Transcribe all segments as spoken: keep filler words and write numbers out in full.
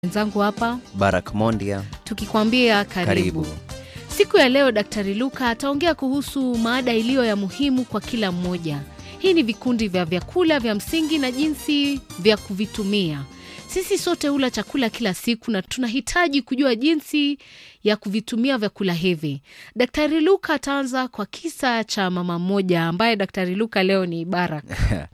Wenzangu hapa Barak Mondia tukikwambia karibu. karibu. Siku ya leo Daktari Luka ataongea kuhusu maada iliyo ya muhimu kwa kila mmoja. Hii ni vikundi vya vyakula vya msingi na jinsi vya kuvitumia. Sisi sote hula chakula kila siku na tunahitaji kujua jinsi ya kuvitumia vyakula hivi. Daktari Luka ataanza kwa kisa cha mama mmoja ambaye Daktari Luka leo ni Barak.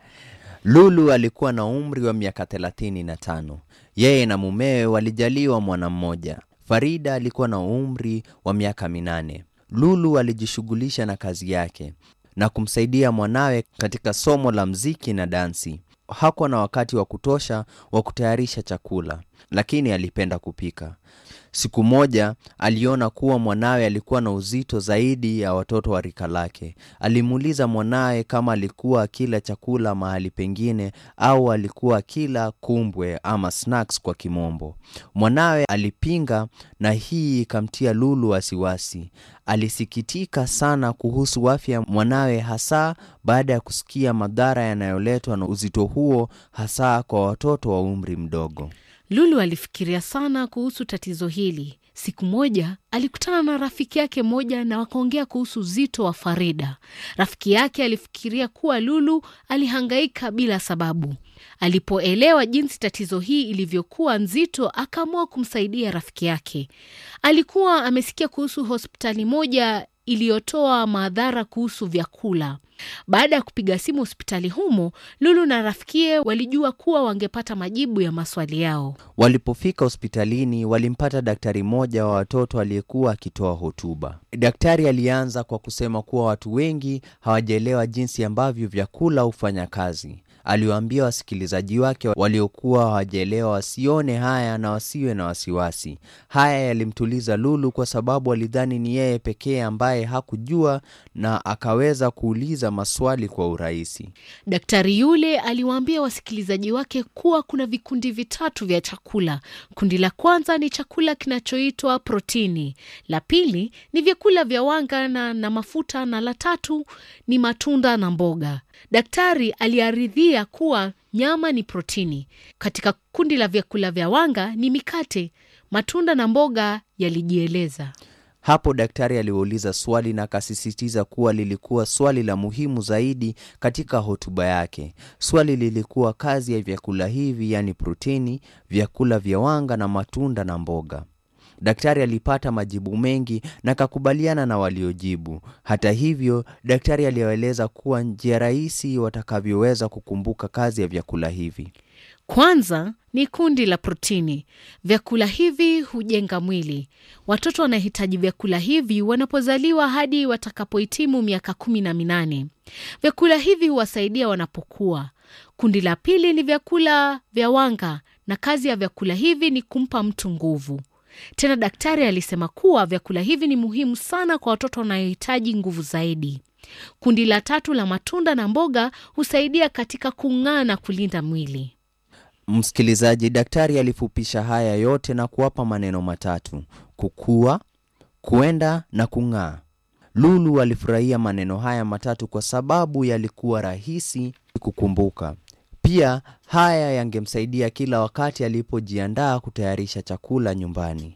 Lulu alikuwa na umri wa miaka thelathini na tano. Yeye na mumewe walijaliwa mwana mmoja. Farida alikuwa na umri wa miaka minane. Lulu alijishughulisha na kazi yake na kumsaidia mwanawe katika somo la muziki na dansi. Hakuwa na wakati wa kutosha wa kutayarisha chakula, lakini alipenda kupika. Siku moja aliona kuwa mwanawe alikuwa na uzito zaidi ya watoto wa rika lake. Alimuuliza mwanawe kama alikuwa akila chakula mahali pengine au alikuwa akila kumbwe ama snacks kwa kimombo. Mwanawe alipinga na hii ikamtia Lulu wasiwasi. Alisikitika sana kuhusu afya mwanawe, hasa baada ya kusikia madhara yanayoletwa na uzito huo, hasa kwa watoto wa umri mdogo. Lulu alifikiria sana kuhusu tatizo hili. Siku moja alikutana na rafiki yake moja na wakaongea kuhusu uzito wa Farida. Rafiki yake alifikiria kuwa Lulu alihangaika bila sababu. Alipoelewa jinsi tatizo hii ilivyokuwa nzito, akaamua kumsaidia rafiki yake. Alikuwa amesikia kuhusu hospitali moja iliyotoa madhara kuhusu vyakula. Baada ya kupiga simu hospitali humo, Lulu na rafikie walijua kuwa wangepata majibu ya maswali yao. Walipofika hospitalini, walimpata daktari mmoja wa watoto aliyekuwa akitoa hotuba. Daktari alianza kwa kusema kuwa watu wengi hawajaelewa jinsi ambavyo vyakula hufanya kazi. Aliwaambia wasikilizaji wake waliokuwa hawajaelewa wasione haya na wasiwe na wasiwasi. Haya yalimtuliza Lulu kwa sababu alidhani ni yeye pekee ambaye hakujua na akaweza kuuliza maswali kwa urahisi. Daktari yule aliwaambia wasikilizaji wake kuwa kuna vikundi vitatu vya chakula. Kundi la kwanza ni chakula kinachoitwa protini. La pili ni vyakula vya wanga na, na mafuta, na la tatu ni matunda na mboga. Daktari aliaridhia kuwa nyama ni protini. Katika kundi la vyakula vya wanga ni mikate, matunda na mboga yalijieleza. Hapo daktari aliuliza swali na akasisitiza kuwa lilikuwa swali la muhimu zaidi katika hotuba yake. Swali lilikuwa kazi ya vyakula hivi, yani protini, vyakula vya wanga na matunda na mboga. Daktari alipata majibu mengi na kakubaliana na waliojibu. Hata hivyo, daktari aliwaeleza kuwa njia rahisi watakavyoweza kukumbuka kazi ya vyakula hivi. Kwanza ni kundi la protini. Vyakula hivi hujenga mwili. Watoto wanahitaji vyakula hivi wanapozaliwa hadi watakapohitimu miaka kumi na minane. Vyakula hivi huwasaidia wanapokuwa. Kundi la pili ni vyakula vya wanga, na kazi ya vyakula hivi ni kumpa mtu nguvu. Tena daktari alisema kuwa vyakula hivi ni muhimu sana kwa watoto wanaohitaji nguvu zaidi. Kundi la tatu la matunda na mboga husaidia katika kung'aa na kulinda mwili. Msikilizaji, daktari alifupisha haya yote na kuwapa maneno matatu: kukua, kuenda na kung'aa. Lulu alifurahia maneno haya matatu kwa sababu yalikuwa rahisi kukumbuka. Pia haya yangemsaidia kila wakati alipojiandaa kutayarisha chakula nyumbani.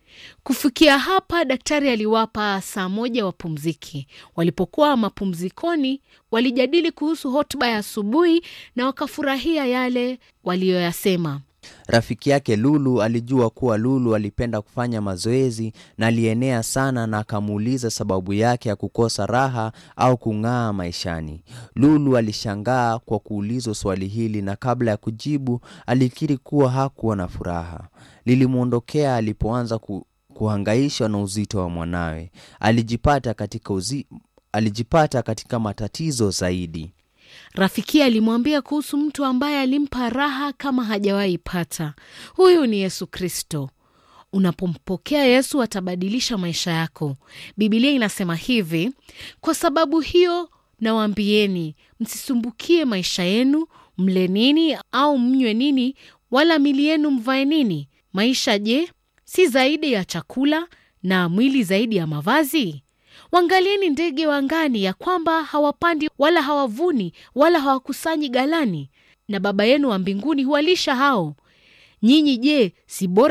Kufikia hapa, daktari aliwapa saa moja wapumziki. Walipokuwa mapumzikoni, walijadili kuhusu hotuba ya asubuhi na wakafurahia yale walioyasema. Rafiki yake Lulu alijua kuwa Lulu alipenda kufanya mazoezi na alienea sana, na akamuuliza sababu yake ya kukosa raha au kung'aa maishani. Lulu alishangaa kwa kuulizwa swali hili, na kabla ya kujibu alikiri kuwa hakuwa na furaha. Lilimuondokea alipoanza ku, kuhangaishwa na uzito wa mwanawe. Alijipata katika uzi, alijipata katika matatizo zaidi. Rafiki alimwambia kuhusu mtu ambaye alimpa raha kama hajawahi pata. Huyu ni Yesu Kristo. Unapompokea Yesu atabadilisha maisha yako. Biblia inasema hivi: kwa sababu hiyo nawaambieni, msisumbukie maisha yenu, mle nini au mnywe nini, wala mili yenu mvae nini. Maisha je, si zaidi ya chakula, na mwili zaidi ya mavazi? Waangalieni ndege wa angani, ya kwamba hawapandi wala hawavuni wala hawakusanyi ghalani, na Baba yenu wa mbinguni huwalisha hao. Nyinyi je, si bora